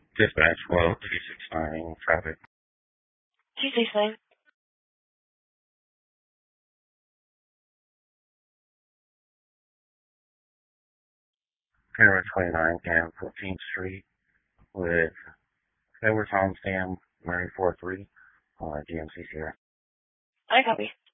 Dispatch, well, 269 traffic. 269. January 29 and 14th Street with Edward Tom Stam, Mary 43, GMC Sierra. I copy.